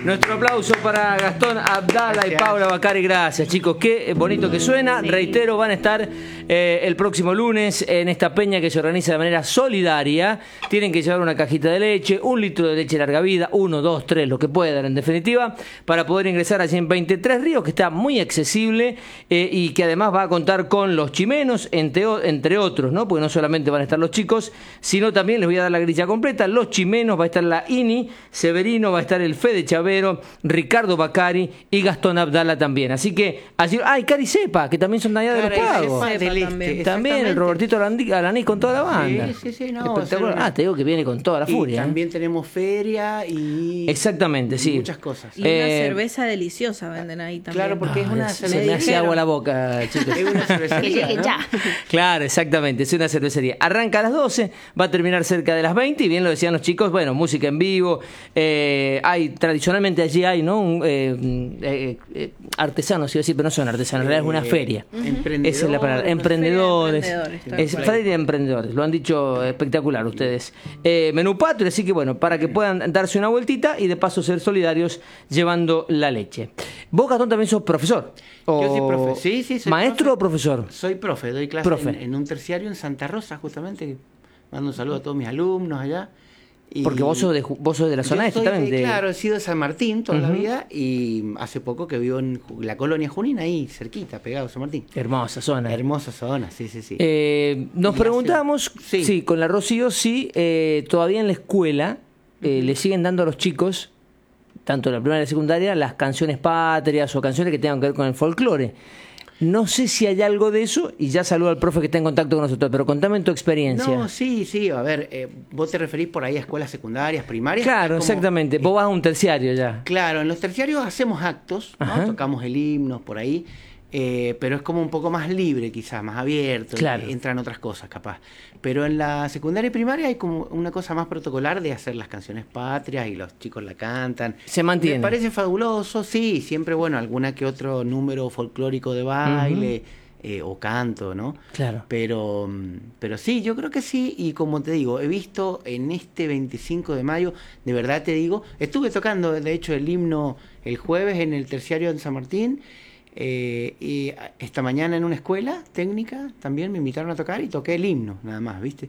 Nuestro aplauso para Gastón Abdala y Paula Bacari. Gracias, chicos. Qué bonito que suena. Sí. Reitero, van a estar el próximo lunes en esta peña que se organiza de manera solidaria. Tienen que llevar una cajita de leche, 1 litro de leche larga vida, 1, 2, 3, lo que puedan en definitiva, para poder ingresar allí en 23 Ríos, que está muy accesible y que además va a contar con los chimenos, entre otros, ¿no? Porque no solamente van a estar los chicos, sino también les voy a dar la grilla completa. Los chimenos, va a estar la INI, Severino, va a estar el Fede Chavero, Ricardo Bacari y Gastón Abdala también. Así que allí, Cari Sepa, que también son de allá de los Pagos. También el Robertito Alanís con toda la banda. Sí, no. Te digo que viene con toda la furia. También tenemos feria y... Exactamente, sí. Muchas cosas. Y una cerveza deliciosa venden ahí también. Claro, porque es una cervecería. Se me hace agua la boca, chicos. Es una cervecería, ¿no? Claro, exactamente, es una cervecería. Arranca a las 12, va a terminar cerca de las 20 y bien lo decían los chicos, bueno, música en vivo, tradicionalmente allí hay, ¿no? Artesanos, iba a decir, pero no son artesanos, en realidad es una feria. Emprendedores. Esa es la palabra, emprendedores. Es feria de emprendedores, lo han dicho espectacular ustedes. Menú patrio, así que bueno, para que puedan darse una vueltita y de paso ser solidarios llevando la leche. ¿Vos, Gastón, también sos profesor? Yo soy profe, sí, soy ¿maestro profe. o profesor? Soy profe, doy clase en un terciario en Santa Rosa, justamente. Mando un saludo a todos mis alumnos allá. Porque vos sos de la zona este también. Claro, he sido de San Martín toda la vida y hace poco que vivo en la colonia Junín, ahí cerquita, pegado a San Martín. Hermosa zona. Hermosa zona, sí. Nos preguntamos, con la Rocío, si todavía en la escuela le siguen dando a los chicos, tanto en la primaria y la secundaria, las canciones patrias o canciones que tengan que ver con el folclore. No sé si hay algo de eso, y ya saludo al profe que está en contacto con nosotros, pero contame en tu experiencia. No, sí, a ver, vos te referís por ahí a escuelas secundarias, primarias. Claro, exactamente, vos vas a un terciario ya. Claro, en los terciarios hacemos actos, ¿no? Tocamos el himno por ahí, pero es como un poco más libre quizás, más abierto, claro. Entran otras cosas capaz. Pero en la secundaria y primaria hay como una cosa más protocolar de hacer las canciones patrias y los chicos la cantan. Se mantiene. Me parece fabuloso, sí, siempre, bueno, alguna que otro número folclórico de baile o canto, ¿no? Claro. Pero sí, yo creo que sí, y como te digo, he visto en este 25 de mayo, de verdad te digo, estuve tocando, de hecho, el himno el jueves en el terciario en San Martín, y esta mañana en una escuela técnica también me invitaron a tocar y toqué el himno, nada más, ¿viste?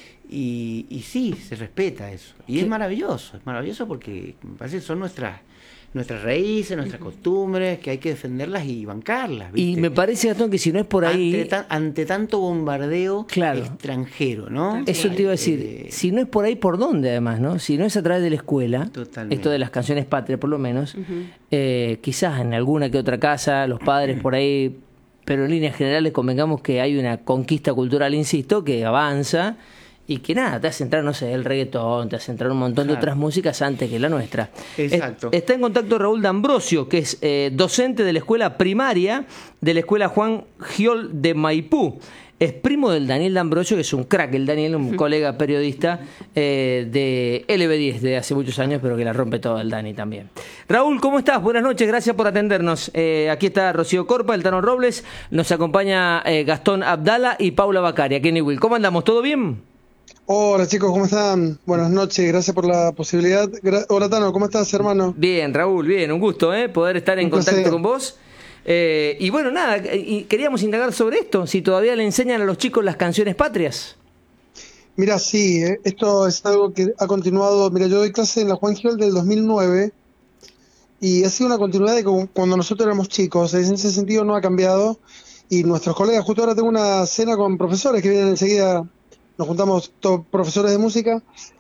Y sí, se respeta eso. Y es maravilloso porque me parece que son nuestras raíces, nuestras costumbres, que hay que defenderlas y bancarlas, ¿viste? Y me parece, Gastón, que si no es por ahí... Ante tanto bombardeo extranjero, ¿no? Eso te iba a decir, si no es por ahí, ¿por dónde además, no? Si no es a través de la escuela, esto de las canciones patrias por lo menos, quizás en alguna que otra casa, los padres por ahí, pero en líneas generales convengamos que hay una conquista cultural, insisto, que avanza y que nada, te hace entrar, no sé, el reggaetón, te hace entrar un montón de otras músicas antes que la nuestra. Exacto. Está en contacto Raúl D'Ambrosio, que es docente de la escuela primaria de la escuela Juan Giol de Maipú. Es primo del Daniel D'Ambrosio, que es un crack, el Daniel, un colega periodista de LB10 de hace muchos años, pero que la rompe todo el Dani también. Raúl, ¿cómo estás? Buenas noches, gracias por atendernos. Aquí está Rocío Corpa, el Tano Robles, nos acompaña Gastón Abdala y Paula Bacari, aquí en Newell. ¿Cómo andamos? ¿Todo bien? Hola chicos, ¿cómo están? Buenas noches, gracias por la posibilidad. Hola Tano, ¿cómo estás, hermano? Bien, Raúl, bien, un gusto poder estar en contacto con vos. Y bueno, nada, queríamos indagar sobre esto, si todavía le enseñan a los chicos las canciones patrias. Mira, sí, esto es algo que ha continuado. Mira, yo doy clase en la Juan Giol del 2009 y ha sido una continuidad de cuando nosotros éramos chicos. En ese sentido no ha cambiado y nuestros colegas, justo ahora tengo una cena con profesores que vienen enseguida. Nos juntamos todos profesores de música,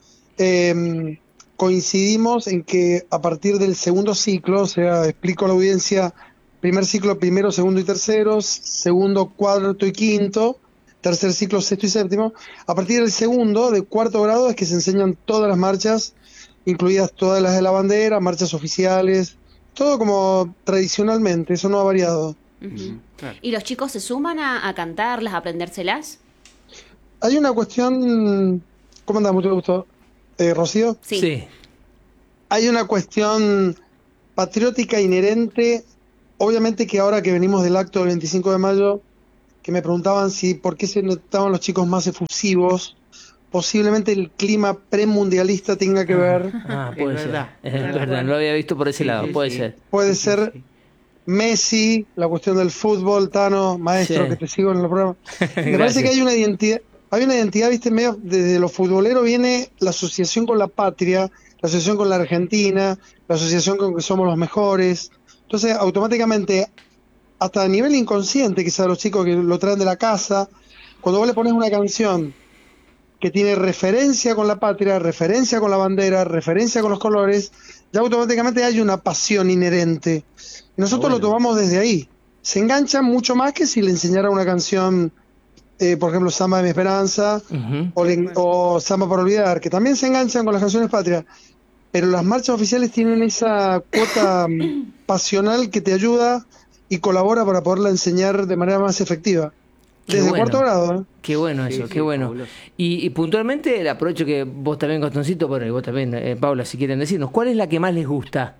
coincidimos en que a partir del segundo ciclo, o sea, explico a la audiencia, primer ciclo, primero, segundo y tercero, segundo, cuarto y quinto, tercer ciclo, sexto y séptimo, a partir del segundo, de cuarto grado, es que se enseñan todas las marchas, incluidas todas las de la bandera, marchas oficiales, todo como tradicionalmente, eso no ha variado. Claro. ¿Y los chicos se suman a cantarlas, a aprendérselas? Hay una cuestión... ¿Cómo andás? Mucho gusto. ¿Rocío? Sí. Hay una cuestión patriótica inherente. Obviamente que ahora que venimos del acto del 25 de mayo, que me preguntaban por qué se notaban los chicos más efusivos posiblemente el clima premundialista tenga que ver. Puede Es ser. verdad. Es verdad, no lo había visto por ese lado, puede ser. Puede ser Messi, la cuestión del fútbol, Tano, maestro, Sí. que te sigo en el programa. Me parece Gracias. que hay una identidad, viste, medio desde lo futbolero viene la asociación con la patria, la asociación con la Argentina, la asociación con que somos los mejores. Entonces, automáticamente, hasta a nivel inconsciente, quizás los chicos que lo traen de la casa, cuando vos le pones una canción que tiene referencia con la patria, referencia con la bandera, referencia con los colores, ya automáticamente hay una pasión inherente. Y nosotros lo tomamos desde ahí. Se enganchan mucho más que si le enseñara una canción, por ejemplo, Samba de mi Esperanza, Ujú. o Samba para olvidar, que también se enganchan con las canciones patrias. Pero las marchas oficiales tienen esa cuota pasional que te ayuda y colabora para poderla enseñar de manera más efectiva. Qué Desde bueno. cuarto grado, ¿eh? Qué bueno Sí, eso, sí, qué bueno. fabuloso. Y puntualmente, aprovecho que vos también, Gastoncito, bueno, y vos también, Paula, si quieren decirnos, ¿cuál es la que más les gusta?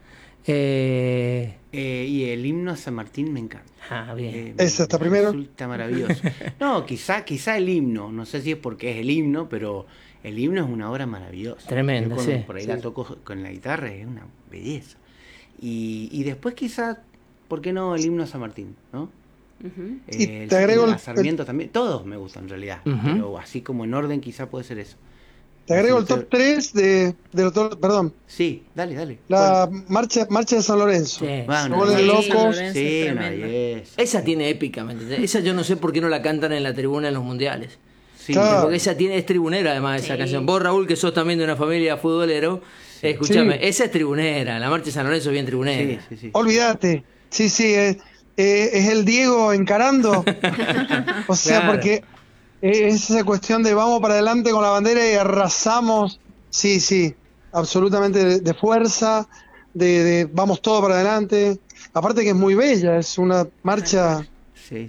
Y el himno a San Martín me encanta. Bien. ¿Esa está primero? Resulta maravilloso. No, quizá el himno, no sé si es porque es el himno, pero el himno es una obra maravillosa. Tremenda, Yo cuando sí. por ahí la toco con la guitarra, es una belleza. Y después quizá, ¿por qué no el himno a San Martín, no? Ujú. Y te agrego a Sarmiento también, todos me gustan en realidad, Ujú. pero así como en orden quizá puede ser eso. Te agrego el Así que- top 3 perdón, Sí, dale. la marcha de San Lorenzo. Sí. Bueno, Se vuelven sí, locos. San Lorenzo Sí, es una tremenda. belleza. Esa tiene épica, ¿me entendés? Esa yo no sé por qué no la cantan en la tribuna en los mundiales. Sí, Claro. Porque esa es tribunera además esa Sí. canción. Vos, Raúl, que sos también de una familia futbolero, escúchame, Sí. esa es tribunera, la marcha de San Lorenzo es bien tribunera. sí. Olvídate. Sí, es el Diego encarando. O sea, Claro. porque es esa cuestión de vamos para adelante con la bandera y arrasamos. Sí, absolutamente de fuerza, de vamos todo para adelante. Aparte que es muy bella, es una marcha, Sí.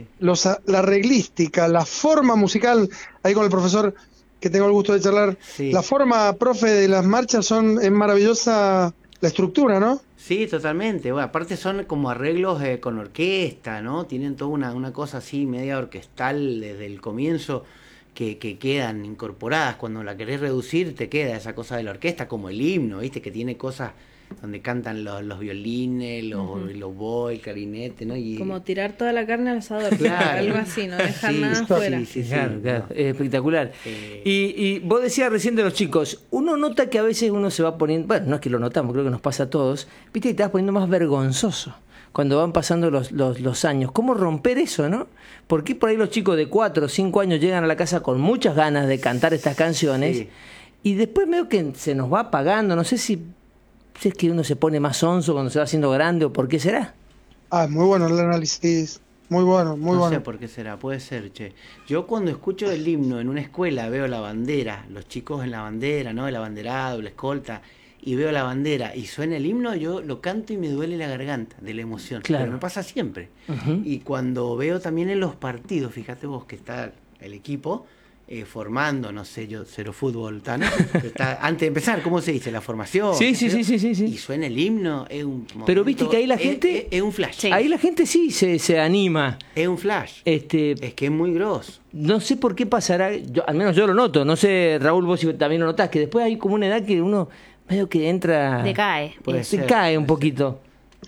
la arreglística, la forma musical, ahí con el profesor que tengo el gusto de charlar, Sí. la forma, profe, de las marchas es maravillosa, la estructura, ¿no? Sí, totalmente. Bueno, aparte son como arreglos con orquesta, ¿no? Tienen toda una cosa así media orquestal desde el comienzo que quedan incorporadas. Cuando la querés reducir te queda esa cosa de la orquesta, como el himno, ¿viste? Que tiene cosas donde cantan los violines, los oboes, el clarinete, ¿no? Y, Como tirar toda la carne al asador, Claro. algo así, no dejar Sí, nada sí, afuera. sí, Claro, claro, no. es espectacular. Eh, Y vos decías recién de los chicos, uno nota que a veces uno se va poniendo, bueno, no es que lo notamos, creo que nos pasa a todos, viste que te vas poniendo más vergonzoso cuando van pasando los años. ¿Cómo romper eso, no? ¿Por qué por ahí los chicos de 4 o 5 años llegan a la casa con muchas ganas de cantar estas canciones Sí. y después medio que se nos va apagando? No sé si es que uno se pone más sonso cuando se va haciendo grande o por qué será. Ah, muy bueno el análisis, muy bueno, muy no bueno. sé por qué será, puede ser, che. Yo cuando escucho el himno en una escuela veo la bandera, los chicos en la bandera, ¿no? El abanderado, la escolta, y veo la bandera y suena el himno, yo lo canto y me duele la garganta de la emoción. Claro. Pero me pasa siempre. Ujú. Y cuando veo también en los partidos, fíjate vos que está el equipo formando, no sé, yo cero fútbol, ¿no? Pero está, antes de empezar, ¿cómo se dice? La formación. Sí. Y suena el himno, es un Pero viste que ahí la es- gente- es un flash. Sí. Ahí la gente sí se anima. Es un flash. Es que es muy grosso. No sé por qué pasará, al menos yo lo noto, no sé, Raúl, vos si también lo notás, que después hay como una edad que uno medio que entra... Decae. Puede se ser, cae un puede poquito.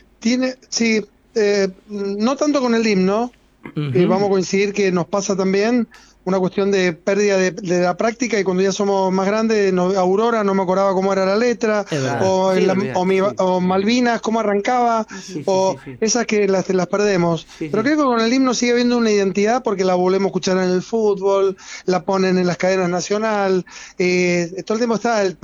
Sí, no tanto con el himno, Ujú. vamos a coincidir que nos pasa también una cuestión de pérdida de la práctica y cuando ya somos más grandes, Aurora no me acordaba cómo era la letra, Es verdad. o, Sí, en la- olvidate, o mi- sí. o Malvinas, cómo arrancaba, Sí, o sí. esas que las perdemos. Sí, Pero sí. creo que con el himno sigue habiendo una identidad porque la volvemos a escuchar en el fútbol, la ponen en las cadenas nacional, todo el tiempo está el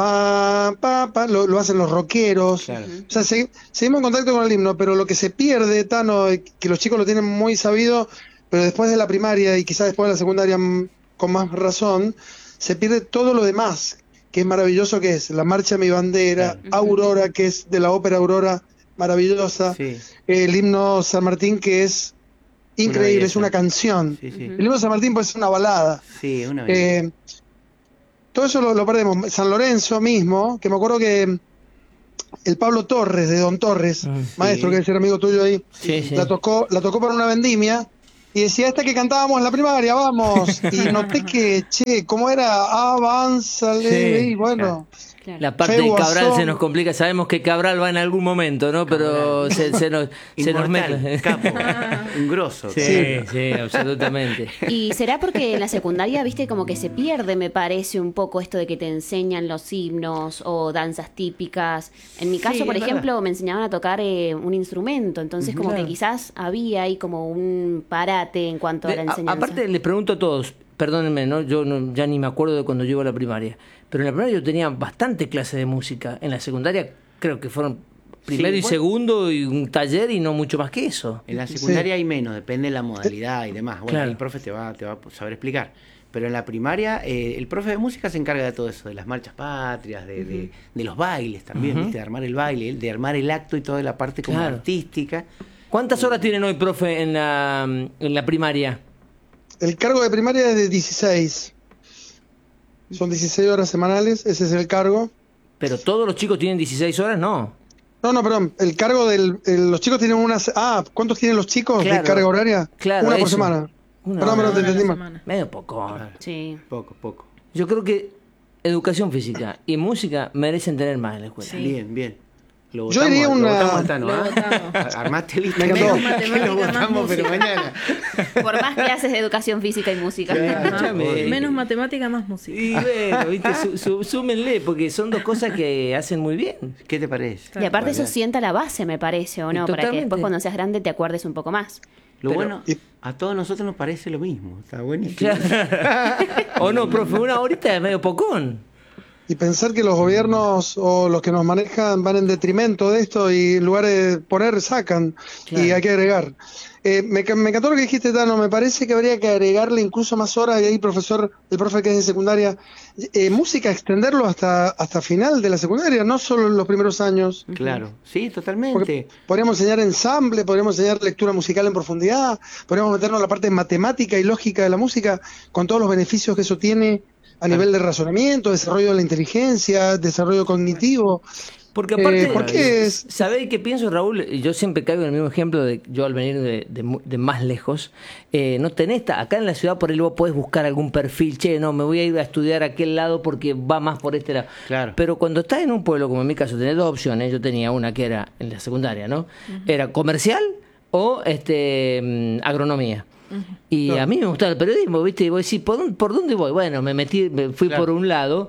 pa, lo hacen los rockeros. Claro. O sea, seguimos en contacto con el himno, pero lo que se pierde, Tano, que los chicos lo tienen muy sabido, pero después de la primaria y quizás después de la secundaria con más razón, se pierde todo lo demás, que es maravilloso, que es la marcha Mi Bandera, Claro. Aurora, que es de la ópera Aurora, maravillosa, Sí, el himno San Martín, que es increíble, belleza. es una canción. sí. El himno San Martín puede ser una balada. Sí, es una belleza. Todo eso lo perdemos. San Lorenzo mismo, que me acuerdo que el Pablo Torres, de Don Torres, maestro, Sí. que debe ser amigo tuyo ahí, Sí, sí. la tocó para una vendimia y decía, esta que cantábamos en la primaria, vamos. Y noté que, che, ¿cómo era? Avánzale, Sí. y bueno. Claro. La parte de Guasón. Cabral se nos complica. Sabemos que Cabral va en algún momento, ¿no? Pero se nos Inmortal, mezcla. capo, un grosso. Sí, sí, absolutamente. Y será porque en la secundaria, viste, como que se pierde, me parece, un poco esto de que te enseñan los himnos o danzas típicas. En mi caso, Sí, por es ejemplo, me enseñaban a tocar un instrumento, entonces como Claro. que quizás había ahí como un parate en cuanto a la enseñanza. Aparte, les pregunto a todos, perdónenme, ¿no? Yo ya ni me acuerdo de cuando llego a la primaria, pero en la primaria yo tenía bastante clase de música. En la secundaria creo que fueron primero Sí, y bueno. segundo y un taller y no mucho más que eso. En la secundaria hay menos, depende de la modalidad y demás. Bueno, Claro. el profe te va a saber explicar. Pero en la primaria, el profe de música se encarga de todo eso, de las marchas patrias, de los bailes también, ¿viste? De armar el baile, de armar el acto y toda la parte como Claro. artística. ¿Cuántas horas tienen hoy, profe, en la primaria? El cargo de primaria es de 16. Son 16 horas semanales, ese es el cargo. Pero todos los chicos tienen 16 horas, no. No, perdón, el cargo los chicos tienen unas... ¿cuántos tienen los chicos Claro. de carga horaria? Claro, Una por eso. semana. Una Perdón, hora pero te Una a la entendí mal. semana. Medio poco. Claro. Sí. Poco. Yo creo que educación física y música merecen tener más en la escuela. Sí. Bien. Lo Yo votamos, diría lo una- votamos a Tano, Lo ¿ah? votamos. Armaste lista. Me encantó. Que Menos lo matemática, más votamos, pero música. mañana. Por más clases de educación física y música. Ajá. Escúchame. Menos matemática, más música. Y bueno, ¿viste? Súmenle, porque son dos cosas que hacen muy bien. ¿Qué te parece? Y aparte eso Vale. sienta la base, me parece, ¿o no? Para que Totalmente. después cuando seas grande te acuerdes un poco más. Lo Pero- bueno, a todos nosotros nos parece lo mismo. Está buenísimo. O no, profe, una horita es medio pocón. Y pensar que los gobiernos o los que nos manejan van en detrimento de esto y en lugar de poner, sacan. Claro. Y hay que agregar. Me encantó lo que dijiste, Tano. Me parece que habría que agregarle incluso más horas. Y ahí, profesor, el profe que es de secundaria, música, extenderlo hasta final de la secundaria, no solo en los primeros años. Claro, sí, totalmente. Porque podríamos enseñar ensamble, podríamos enseñar lectura musical en profundidad, podríamos meternos en la parte matemática y lógica de la música, con todos los beneficios que eso tiene a nivel de razonamiento, desarrollo de la inteligencia, desarrollo cognitivo. Porque aparte, ¿por qué es? ¿sabéis qué pienso, Raúl? Yo siempre caigo en el mismo ejemplo de yo al venir de más lejos. No tenés, acá en la ciudad por ahí vos podés buscar algún perfil, che, no, me voy a ir a estudiar a aquel lado porque va más por este lado. Claro. Pero cuando estás en un pueblo, como en mi caso, tenés dos opciones. Yo tenía una que era en la secundaria, ¿no? Era comercial o agronomía. Y a mí me gustaba el periodismo, ¿viste? Y vos decís, ¿por dónde voy? Bueno, me fui Claro. por un lado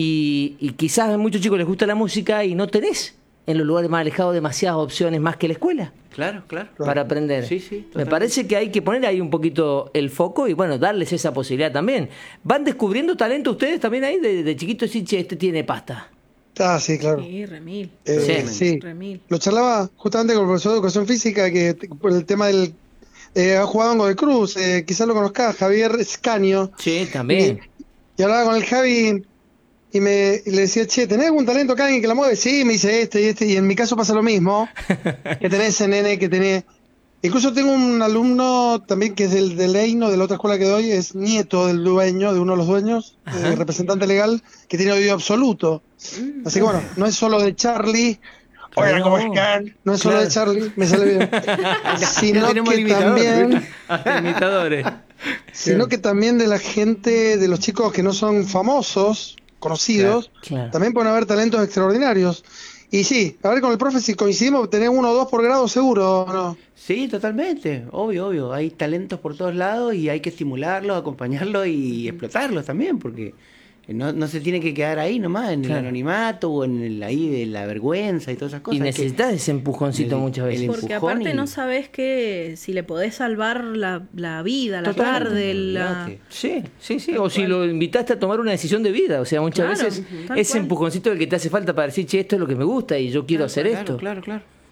y quizás a muchos chicos les gusta la música y no tenés en los lugares más alejados demasiadas opciones más que la escuela Claro. para aprender. Sí, sí, Me totalmente. parece que hay que poner ahí un poquito el foco y bueno, darles esa posibilidad también. ¿Van descubriendo talento ustedes también ahí de chiquitos? Sí, che, este tiene pasta. Sí, claro. Sí, remil. Sí. Sí. Remil. Lo charlaba justamente con el profesor de educación física, que por el tema del... ha jugado en Godoy Cruz, quizás lo conozcás, Javier Escaño. Sí, también. Y hablaba con el Javi y le decía, che, ¿tenés algún talento acá, alguien que la mueve? Sí, me dice este, y en mi caso pasa lo mismo, que tenés ese nene, que tenés... Incluso tengo un alumno también que es del EINO, de la otra escuela que doy, es nieto del dueño, de uno de los dueños, representante legal, que tiene oído absoluto. Así que bueno, no es solo de Charlie... Oigan, ¿cómo están? No es solo Claro. de Charlie, me sale bien. Sino tenemos que limitador, también... Hasta imitadores. Sino que también de la gente, de los chicos que no son famosos, conocidos, Claro. también pueden haber talentos extraordinarios. Y sí, a ver con el profe si coincidimos, tenés 1 o 2 por grado seguro, ¿o no? Sí, totalmente. Obvio. Hay talentos por todos lados y hay que estimularlos, acompañarlos y explotarlos también, porque no se tiene que quedar ahí nomás, en el Claro. anonimato o en el ahí de la vergüenza y todas esas cosas. Y Hay que- necesitas ese empujoncito el- muchas veces. el Porque empujón aparte y- no sabes que si le podés salvar la vida, la Totalmente. tarde, la... Olvídate. Sí. O si lo invitaste a tomar una decisión de vida. O sea, muchas Claro, veces tal ese cual. empujoncito es el que te hace falta para decir, che, esto es lo que me gusta y yo quiero hacer esto. Claro.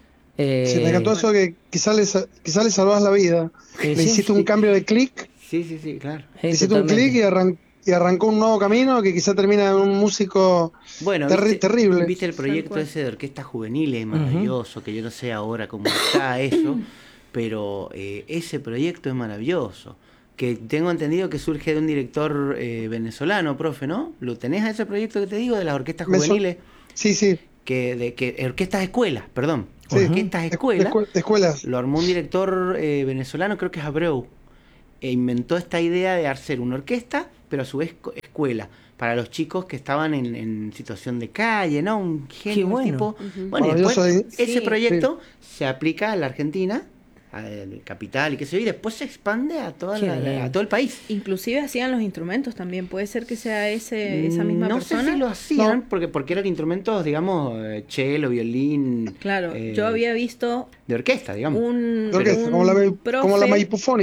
Sí, me encantó eso que quizás le salvás la vida. Sí, Le sí, hiciste un cambio de clic, Sí, claro. le hiciste un clic y arrancó un nuevo camino que quizás termina en un músico Bueno, terrible. ¿Viste el proyecto cual. ese de orquestas juveniles? Maravilloso, que yo no sé ahora cómo está eso, pero ese proyecto es maravilloso. Que tengo entendido que surge de un director venezolano, profe, ¿no? ¿Lo tenés a ese proyecto que te digo de las orquestas juveniles? Sí. Orquestas escuelas, perdón. Sí. Orquestas escuelas. Escuelas. Lo armó un director venezolano, creo que es Abreu. inventó esta idea de hacer una orquesta, pero a su vez escuela, para los chicos que estaban en situación de calle, ¿no? Un genio, Qué bueno. un tipo. Ujú. Bueno, y Bueno, yo después soy- ese Sí. proyecto se aplica a la Argentina, al capital y qué sé yo, y después se expande a, Qué bien. a todo el país. Inclusive hacían los instrumentos también. Puede ser que sea esa misma no persona. sé si lo hacían, No. porque eran instrumentos, digamos, cello, violín. Claro, yo había visto De orquesta, digamos. un Creo que es como la profe Maipufón.